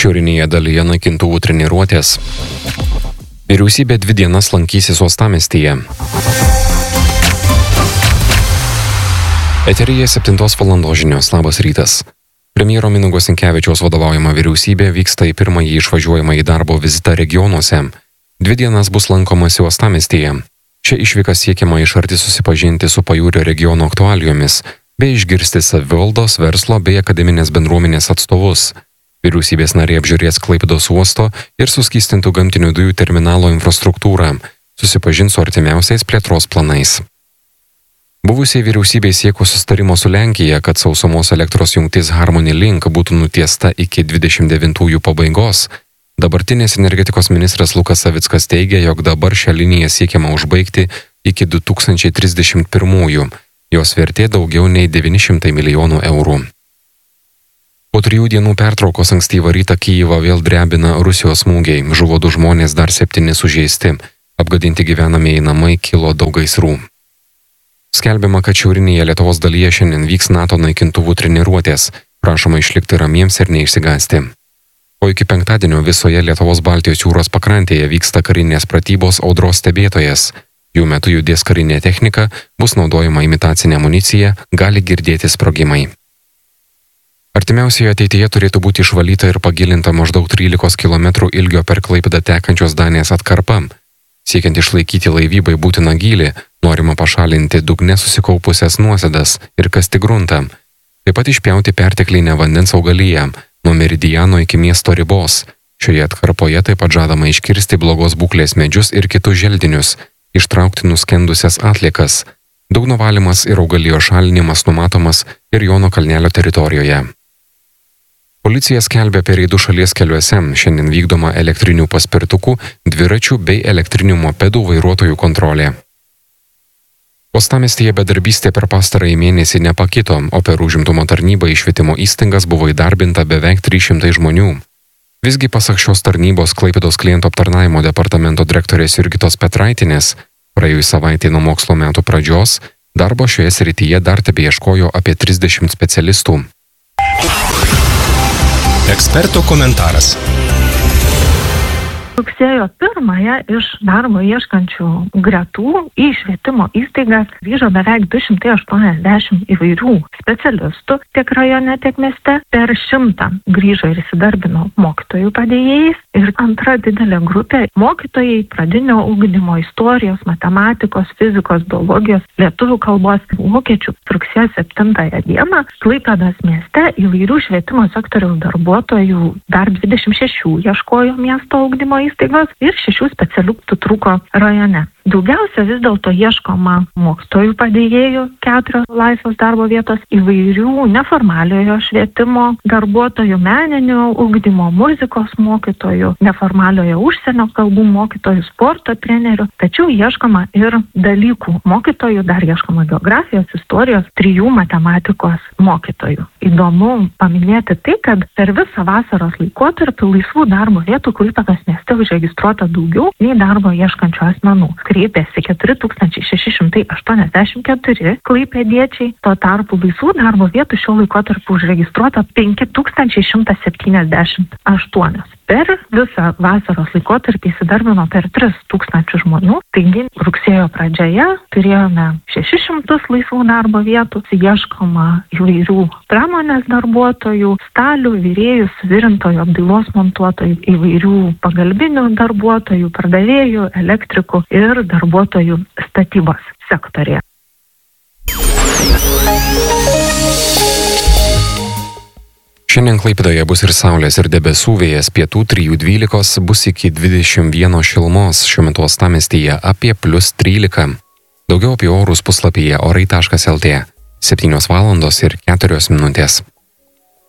Šiaurinėje dalyje naikintuvų treniruotės. Vyriausybė 2 dienas lankysis uostamiestyje. Eteryje 7 valandos žinios. Labas rytas. Premjero Mindaugo Sinkevičiaus vadovaujama vyriausybė vyksta į pirmąjį išvažiuojamą į darbo vizitą regionuose. 2 dienas bus lankomasi uostamiestyje. Šia išvyka siekiama iš arti susipažinti su pajūrio regiono aktualijomis, bei išgirsti savivaldos, verslo bei akademinės bendruomenės atstovus. Vyriausybės nariai apžiūrės Klaipėdos uosto ir suskystintų gamtinių dujų terminalo infrastruktūrą, susipažins su artimiausiais plėtros planais. Buvusiai vyriausybei siekus susitarimo su Lenkija, kad sausumos elektros jungtis Harmony Link būtų nutiesta iki 29-ųjų pabaigos. Dabartinės energetikos ministras Lukas Savickas teigia, jog dabar šią liniją siekiama užbaigti iki 2031-ųjų. Jos vertė daugiau nei 900 milijonų eurų. Po 3 dienų pertraukos ankstyvą rytą Kyjivą vėl drebina Rusijos smūgiai. Žuvo 2 žmonės, dar 7 sužeisti. Apgadinti gyvenamieji namai, kilo daug gaisrų. Skelbiama, kad šiaurinėje Lietuvos dalyje šiandien vyks NATO naikintuvų treniruotės. Prašoma išlikti ramiems ir neišsigąsti. O iki penktadienio visoje Lietuvos Baltijos jūros pakrantėje vyksta karinės pratybos audros stebėtojas. Jų metu judės karinė technika, bus naudojama imitacinė amunicija, gali girdėti sprogimai. Artimiausioje ateityje turėtų būti išvalyta ir pagilinta maždaug 13 km ilgio per Klaipėdą tekančios Danės atkarpa. Siekiant išlaikyti laivybai būtiną gylį, norima pašalinti dugne susikaupusias nuosėdas ir kasti gruntą. Taip pat išpjauti perteklinę vandens augaliją nuo meridiano iki miesto ribos. Šioje atkarpoje taip pat žadama iškirsti blogos būklės medžius ir kitus želdinius, ištraukti nuskendusias atliekas. Dugno valymas ir augalijos šalinimas numatomas ir Jono kalnelio teritorijoje. Policija skelbia apie reidus šalies keliuose. Šiandien vykdoma elektrinių paspirtukų, dviračių bei elektrinių mopedų vairuotojų kontrolė. Uostamiestyje bedarbystė per pastarąjį mėnesį nepakito, o per užimtumo tarnybą į švietimo įstaigas buvo įdarbinta beveik 300 žmonių. Visgi pasak šios tarnybos Klaipėdos klientų aptarnavimo departamento direktorės Jurgitos Petraitinės, praėjus savaitę nuo mokslo metų pradžios, darbo šioje srityje dar tebeieškojo apie 30 specialistų. Eksperto komentaras. Rugsėjo 1-ąją iš darbo ieškančių gretų į švietimo įstaigas grįžo beveik 280 įvairių specialistų tiek rajone, tiek mieste. Per 100 grįžo ir įsidarbino mokytojų padėjėjais. Ir antra didelė grupė - mokytojai pradinio ugdymo, istorijos, matematikos, fizikos, biologijos, lietuvių kalbos, vokiečių. Rugsėjo 7 dieną Klaipėdos mieste įvairių švietimo sektoriaus darbuotojų dar 26 ieškojo miesto ugdymo įstaigos ir 6 specialistų trūko rajone. Daugiausia vis dėlto ieškoma mokytojų padėjėjų, 4 laisvos darbo vietos, įvairių neformaliojo švietimo darbuotojų, meninio ugdymo, muzikos mokytojų, neformaliojo užsienio kalbų mokytojų, sporto trenerių. Tačiau ieškoma ir dalykų mokytojų, dar ieškoma geografijos, istorijos, 3 matematikos mokytojų. Įdomu paminėti tai, kad per visą vasaros laikotarpį laisvų darbo vietų Klaipėdos mieste užregistruota daugiau nei darbo ieškančių asmenų. Kreipėsi 4684 klaipėdiečiai, tuo tarpu laisvų darbo vietų šio laikotarpiu užregistruota 5178. Per visą vasaros laikotarpį įsidarbino per 3000 žmonių, taigi rugsėjo pradžioje turėjome 600 laisvų darbo vietų, ieškoma įvairių pramonės darbuotojų, stalių, virėjų, suvirintojų, apdailos montuotojų, įvairių pagalbinių darbuotojų, pardavėjų, elektrikų ir darbuotojų statybos sektorėje. Šiandien Klaipėdoje bus ir saulės, ir debesų, vėjas pietų 3–12, bus iki 21 šilumos, šiuo metu uostamiestyje apie +13. Daugiau apie orus puslapyje orai.lt. 7 valandos ir 4 minutės.